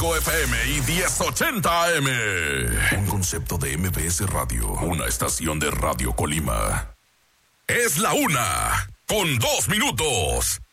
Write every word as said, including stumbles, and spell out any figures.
cinco F M y diez ochenta A M. Un concepto de M B S Radio, una estación de Radio Colima. Es la una, con dos minutos.